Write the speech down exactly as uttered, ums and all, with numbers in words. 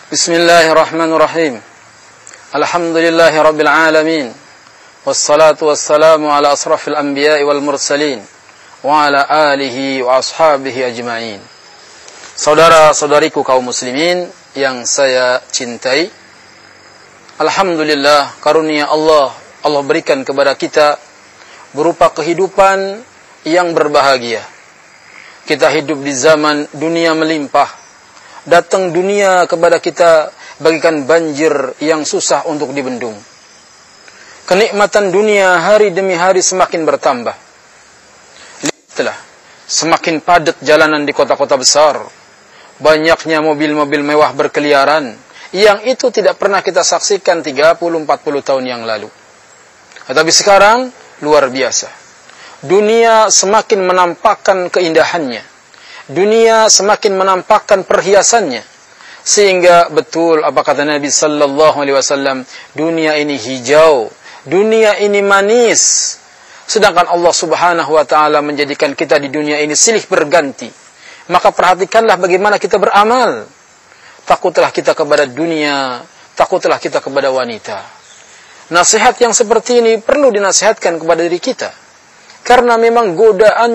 Bismillahirrahmanirrahim. Alhamdulillahi rabbil alamin. Wassalatu wassalamu ala asrafil anbiya'i wal mursalin wa ala alihi wa ashabihi ajma'in. Saudara-saudariku kaum muslimin yang saya cintai, alhamdulillah karunia Allah Allah berikan kepada kita berupa kehidupan yang berbahagia. Kita hidup di zaman dunia melimpah. Datang dunia kepada kita bagikan banjir yang susah untuk dibendung. Kenikmatan dunia hari demi hari semakin bertambah. Lihatlah, semakin padat jalanan di kota-kota besar. Banyaknya mobil-mobil mewah berkeliaran, yang itu tidak pernah kita saksikan tiga puluh empat puluh tahun yang lalu. Tetapi sekarang luar biasa. Dunia semakin menampakkan keindahannya. Dunia semakin menampakkan perhiasannya, sehingga betul apa kata Nabi sallallahu alaihi wasallam, dunia ini hijau, dunia ini manis, sedangkan Allah Subhanahu wa taala menjadikan kita di dunia ini silih berganti. Maka perhatikanlah bagaimana kita beramal. Takutlah kita kepada dunia, takutlah kita kepada wanita. Nasihat yang seperti ini perlu dinasihatkan kepada diri kita, karena memang godaan